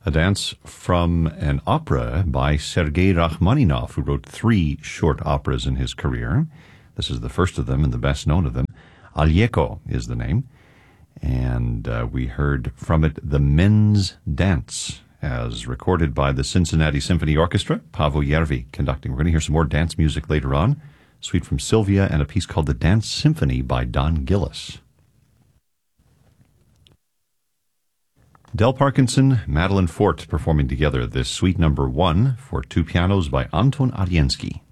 A dance from an opera by Sergei Rachmaninoff, who wrote 3 short operas in his career. This is the first of them and the best known of them. Aljeko is the name. And we heard from it The Men's Dance, as recorded by the Cincinnati Symphony Orchestra, Paavo Järvi conducting. We're going to hear some more dance music later on. Suite from Sylvia and a piece called The Dance Symphony by Don Gillis. Del Parkinson, Madeline Fort performing together this Suite number 1 for 2 pianos by Anton Arensky.